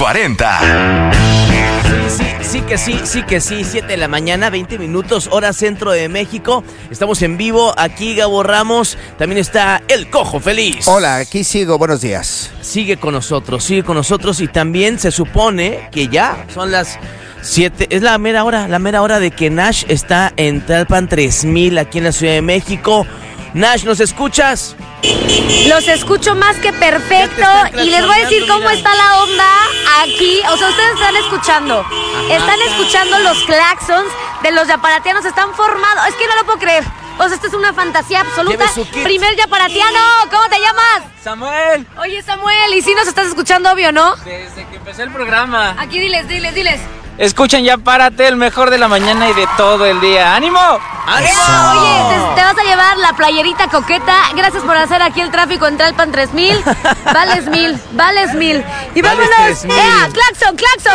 40. Sí que sí, 7 de la mañana, 20 minutos, hora centro de México. Estamos en vivo, aquí Gabo Ramos, también está El Cojo Feliz. Hola, aquí sigo, buenos días. Sigue con nosotros y también se supone que ya son las 7, es la mera hora de que Nash está en Tlalpan 3000 aquí en la Ciudad de México. Nash, ¿nos escuchas? Los escucho más que perfecto y les voy a decir cómo está la onda aquí. O sea, ustedes están escuchando. Están escuchando los claxons de los yaparatianos. Están formados. Es que no lo puedo creer. O sea, esto es una fantasía absoluta. Primer yaparatiano. ¿Cómo te llamas? Samuel. Oye, Samuel, ¿y si nos estás escuchando, obvio, no? Desde que empecé el programa. Aquí diles. Escuchen Ya Párate, el mejor de la mañana y de todo el día. ¡Ánimo! Oye, te vas a llevar la playerita coqueta. Gracias por hacer aquí el tráfico en Tlalpan 3000. Vales mil. Y vámonos. ¡Claxon!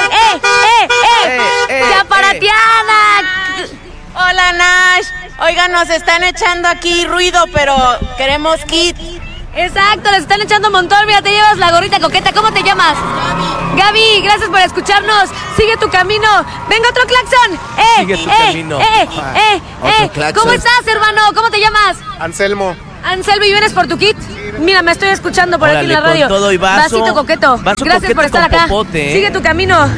¡Yaparatiana! Hola, Nash. Oigan, nos están echando aquí ruido, pero queremos kit. Exacto, les están echando un montón. Mira, te llevas la gorrita coqueta. ¿Cómo te llamas? Gaby, gracias por escucharnos. Sigue tu camino. Venga, otro claxon. Sigue tu camino. Otro claxon. ¿Cómo estás, hermano? ¿Cómo te llamas? Anselmo, ¿y vienes por tu kit? Me estoy escuchando por aquí en la radio. Con todo y vaso. Vasito coqueto. Vaso gracias coqueto por estar con acá. popote, Sigue tu camino.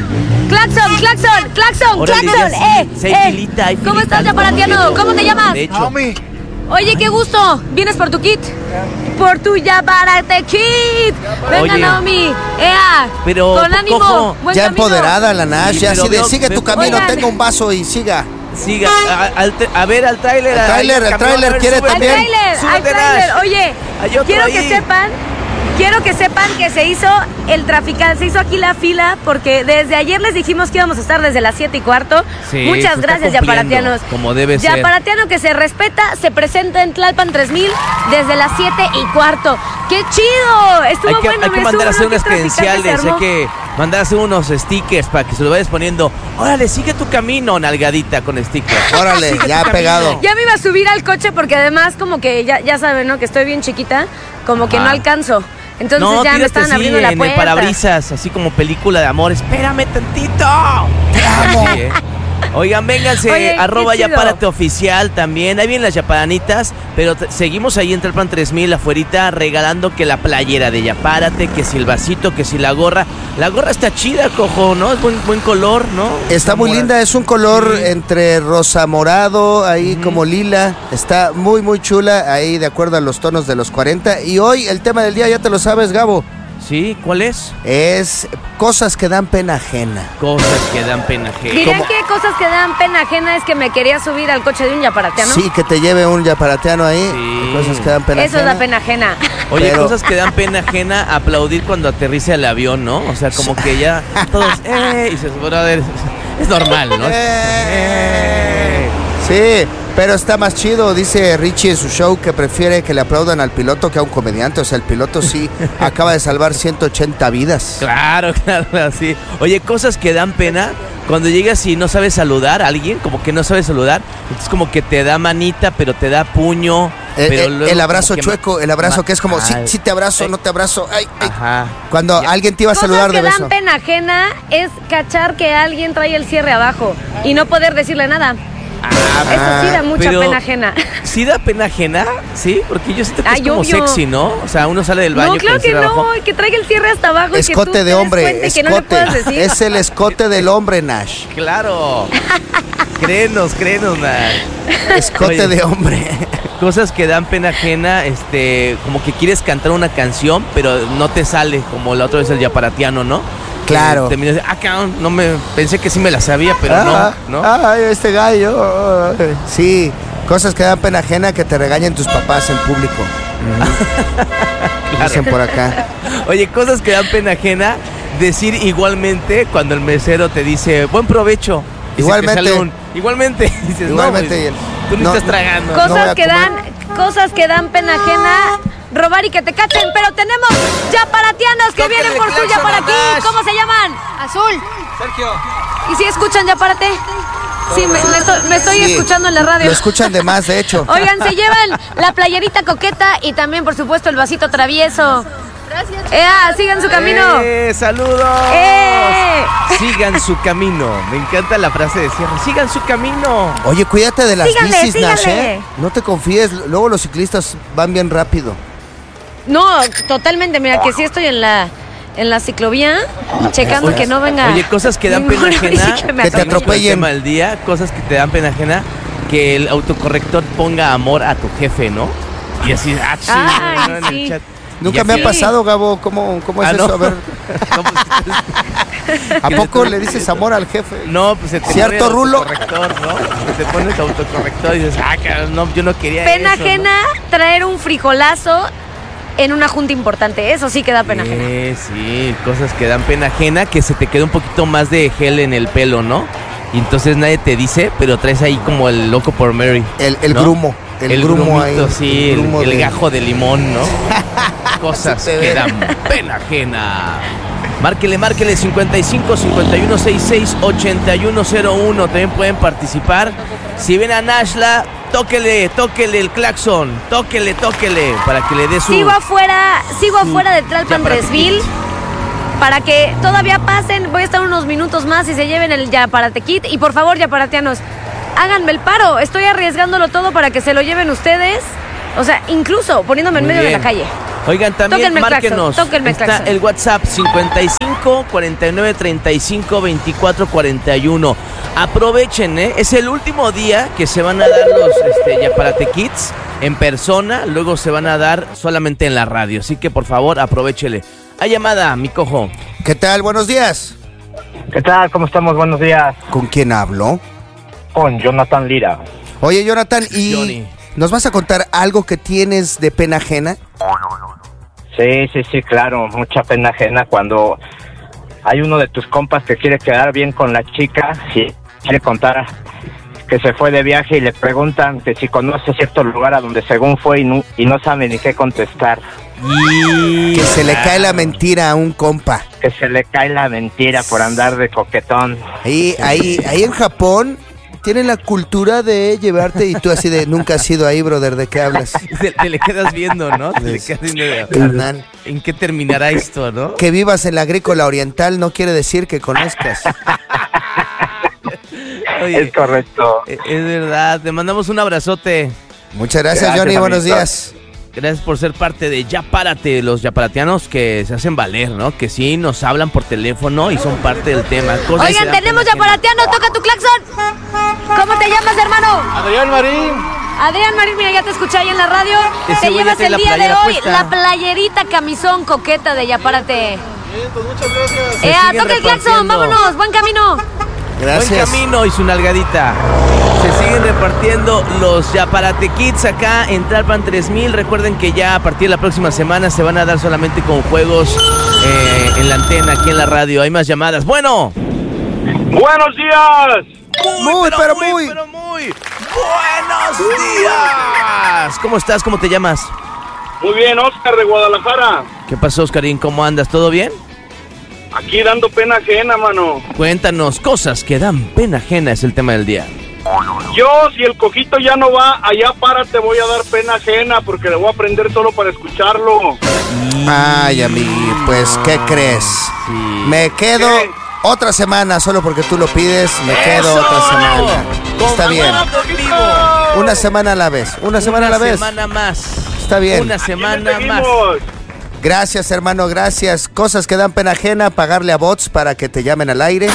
Claxon. Órale, ¿Cómo estás, yaparatiano? ¿Cómo te llamas? De hecho. Naomi. Oye, qué gusto. ¿Vienes por tu kit? Por tu Yaparate kit. Venga, Oye, Naomi. pero, con ánimo. Cojo, Buen Ya camino. empoderada la Nash, ya Pero así de veo- sigue tu camino, Oigan. tenga un vaso y siga. Siga, a ver al tráiler. El tráiler quiere Al también. tráiler. Oye, Hay otro quiero ahí. que sepan que se hizo el traficante, se hizo aquí la fila porque desde ayer les dijimos que íbamos a estar desde las 7:15. Sí, Muchas se gracias, está cumpliendo, yaparatianos. como debe ser. Yaparatiano que se respeta, se presenta en Tlalpan 3000 desde las 7:15. ¡Qué chido! Estuvo Hay que bueno. mandar a hacer unas credenciales, credenciales, hay que mandar a hacer unos stickers para que se lo vayas poniendo. Órale, sigue tu camino, nalgadita con stickers. Órale, Sigue ya tu pegado. camino. Ya me iba a subir al coche porque además como que ya saben, ¿no? Que estoy bien chiquita, como que no alcanzo. Entonces No, ya me tírate estaban así abriendo la en el puerta. parabrisas, así como película de amor. Espérame tantito. Te amo. Oigan, vénganse, Oye, qué @yapárate chido. oficial también. Ahí vienen las yaparanitas, pero seguimos ahí en Tlalpan 3000 afuerita regalando que la playera de Yapárate, que si el vasito, que si la gorra. La gorra está chida, Cojo, ¿no? Es buen color, ¿no? Está muy Morado. linda, es un color entre rosa morado, ahí como lila. Está muy chula, ahí de acuerdo a los tonos de los 40. Y hoy el tema del día, ya te lo sabes, Gabo, ¿Sí? ¿Cuál es? es cosas que dan pena ajena. Cosas que dan pena ajena. ¿Dirían que cosas que dan pena ajena es que me quería subir al coche de un yaparatiano? Sí, que te lleve un yaparatiano ahí, Sí. cosas que dan pena Eso ajena. da pena ajena. Oye, Pero- cosas que dan pena ajena, aplaudir cuando aterriza el avión, ¿no? O sea, como que ya todos, y se brother, es normal, ¿no? Sí, pero está más chido, dice Richie en su show, que prefiere que le aplaudan al piloto que a un comediante. O sea, el piloto sí acaba de salvar 180 vidas. Claro, así. Oye, cosas que dan pena, cuando llegas y no sabes saludar a alguien, como que no sabes saludar, entonces como que te da manita, pero te da puño. Pero luego El abrazo como que chueco, el abrazo que es como, sí te abrazo, no te abrazo. Ay. Ajá. Cuando alguien te iba a Cosas saludar que de beso. dan pena ajena es cachar que alguien trae el cierre abajo y no poder decirle nada. Eso sí da mucha pero- pena ajena. ¿Sí da pena ajena? ¿Sí? Porque yo siento que Ay, es como obvio. sexy, ¿no? O sea, uno sale del baño No, con claro el que cierre abajo. no, que traiga el cierre hasta abajo y que tú Escote te de des hombre, cuenta y que no le escote. puedas decir. Es el escote del hombre, Nash. Claro. Créenos, Nash. Escote Oye. de hombre. Cosas que dan pena ajena, como que quieres cantar una canción, pero no te sale, como la otra vez el yaparatiano, ¿no? Claro. Terminas de, no me pensé que sí me la sabía, pero no. Ay, este gallo. Sí, cosas que dan pena ajena, que te regañen tus papás en público. Dicen por acá. Oye, cosas que dan pena ajena, decir igualmente cuando el mesero te dice, buen provecho. Y se te Igualmente. sale igualmente. Dices, Igualmente. no, pues, tú ni No, estás tragando. no voy Cosas a que dan pena ajena, robar y que te cachen, pero tenemos yaparatianos que vienen por su ya para aquí. ¿Cómo se llaman? Azul. Sergio. ¿Y si escuchan Yapárate? Sí, me estoy Sí, escuchando en la radio. Lo escuchan de más, de hecho. Oigan, se llevan la playerita coqueta y también, por supuesto, el vasito travieso. Gracias. Sigan su camino. ¡Saludos! Sigan su camino. Me encanta la frase de cierre. Sigan su camino. Oye, cuídate de las Síganle, bicis, Nash, síganle. No te confíes, luego los ciclistas van bien rápido. No, totalmente. Mira, que sí estoy en la ciclovía, checando que no venga. Oye, cosas que dan ninguna pena bici ajena. que me Que te atropelle. atropellen. El tema del día, cosas que te dan pena ajena. Que el autocorrector ponga amor a tu jefe, ¿no? Y así, Ay, ¿no? En sí. el chat. Nunca Y me así- ha pasado, Gabo. ¿Cómo es eso? no. A ver, No, pues, ¿a poco le dices amor al jefe? no, pues se te ¿Cierto, pone el Rulo? autocorrector, ¿no? Se te pone el autocorrector y dices, cabrón, no, yo no quería Pena eso, ajena, traer un frijolazo en una junta importante. Eso sí que da pena ajena. Sí, cosas que dan pena ajena, que se te queda un poquito más de gel en el pelo, ¿no? Y entonces nadie te dice, pero traes ahí como el loco por Mary. El ¿no? grumo. El grumo ahí. grumito, sí, el grumo el de- gajo de limón, ¿no? Cosas Se te que ve. dan pena ajena. Márquele 55 51 66 8101. También pueden participar. Si ven a Nashla, tóquele el claxon. Tóquele para que le dé su. Sigo afuera de Tlalpan Yaparate 3000 Kit. para que todavía pasen. Voy a estar unos minutos más y se lleven el Yaparate Kit. Y por favor, yaparatianos, háganme el paro. Estoy arriesgándolo todo para que se lo lleven ustedes. O sea, incluso poniéndome en Muy medio de bien. la calle. Oigan, también Tóquenme el claxon, márquenos. tóquenme el Está claxon. el WhatsApp 55 49 35 24 41. Aprovechen, es el último día que se van a dar los Yaparate Kits en persona, luego se van a dar solamente en la radio, así que por favor aprovechele. Hay llamada, mi cojo. ¿Qué tal? Buenos días. ¿Qué tal? ¿Cómo estamos? Buenos días. ¿Con quién hablo? Con Jonathan Lira. Oye, Jonathan, ¿y Johnny. nos vas a contar algo que tienes de pena ajena? Sí, claro. Mucha pena ajena cuando hay uno de tus compas que quiere quedar bien con la chica y quiere contar que se fue de viaje y le preguntan que si conoce cierto lugar a donde según fue y no sabe ni qué contestar. Que se le cae la mentira a un compa. Que se le cae la mentira por andar de coquetón. Ahí en Japón tienen la cultura de llevarte y tú así de nunca has ido ahí, brother, ¿de qué hablas? Te le quedas viendo, ¿no? Te le quedas viendo de- Carnal. ¿En qué terminará esto, no? Que vivas en la agrícola oriental no quiere decir que conozcas. Oye, Es correcto. es verdad, te mandamos un abrazote. Muchas gracias, Gracias, Johnny, buenos amiguito. días. Gracias por ser parte de Ya Párate, los yaparatianos que se hacen valer, ¿no? Que sí nos hablan por teléfono y son parte del tema. Cosas que Oigan, dan tenemos pena ajena. yaparatiano, toca tu claxon. ¿Cómo te llamas, hermano? Adrián Marín. Adrián Marín, mira, ya te escuché ahí en la radio. Ese Te güey ya llevas trae el la día de playera hoy puesta. la playerita camisón coqueta de Yapárate. Muchas gracias. Se siguen Toca el claxon, repartiendo. vámonos, buen camino. Gracias. Buen camino y su nalgadita. Se siguen repartiendo los Yaparate Kits acá en Tlalpan 3000. Recuerden que ya a partir de la próxima semana se van a dar solamente con juegos en la antena, aquí en la radio. Hay más llamadas. Bueno. Buenos días. Muy, pero muy. ¡Buenos días! ¿Cómo estás? ¿Cómo te llamas? Muy bien, Oscar de Guadalajara. ¿Qué pasó, Oscarín? ¿Cómo andas? ¿Todo bien? Aquí dando pena ajena, mano. Cuéntanos, cosas que dan pena ajena es el tema del día. Yo, si el cojito ya no va, allá párate, voy a dar pena ajena porque le voy a aprender solo para escucharlo. Ay, amigo, pues, ¿qué crees? Sí. Me quedo ¿Qué? otra semana, solo porque tú lo pides, me quedo ¡Eso! otra semana. Está Con bien. amor contigo. Una semana a la vez, una semana a la vez. Una semana más. Está bien. Una Aquí le semana más. seguimos. Gracias, hermano, gracias. Cosas que dan pena ajena, pagarle a bots para que te llamen al aire.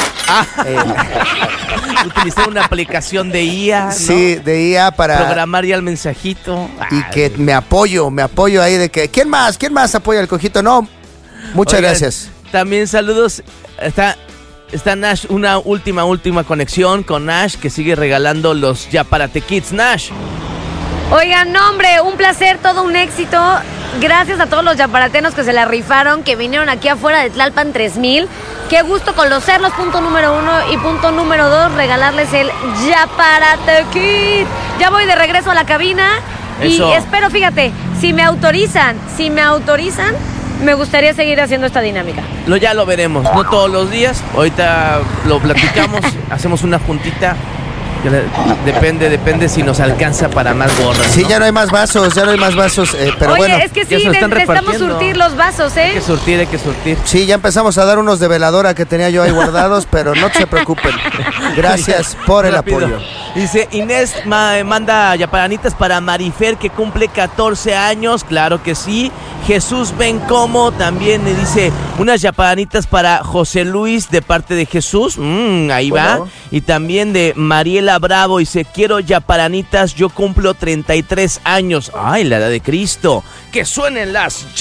Utilizar una aplicación de IA, ¿no? Sí, de IA para... Programar ya el mensajito. Y que me apoyo ahí de que... ¿Quién más apoya al cojito? No, muchas Oigan, gracias. También saludos. Está Nash, una última conexión con Nash que sigue regalando los Yaparate Kits. Nash. Oigan, no, hombre, un placer, todo un éxito. Gracias a todos los yaparatenos que se la rifaron, que vinieron aquí afuera de Tlalpan 3000. Qué gusto conocerlos, punto número 1. Y punto número 2, regalarles el Yaparate Kit. Ya voy de regreso a la cabina. Eso. Y espero, fíjate, si me autorizan, me gustaría seguir haciendo esta dinámica. Ya lo veremos, no todos los días. Ahorita lo platicamos, hacemos una juntita Depende si nos alcanza para más gorras. Sí, ¿no? ya no hay más vasos, pero Oye, bueno. es que ya sí, se lo están necesitamos repartiendo. surtir los vasos, Hay que surtir. Sí, ya empezamos a dar unos de veladora que tenía yo ahí guardados, pero no se preocupen. Gracias por el Rápido. apoyo. Dice Inés manda yapalanitas para Marifer que cumple 14 años, claro que sí. Jesús Bencomo también le dice unas yapalanitas para José Luis de parte de Jesús, ahí va. Bueno. Y también de Mariela Bravo dice quiero yapalanitas, yo cumplo 33 años. Ay, la edad de Cristo. Que suenen las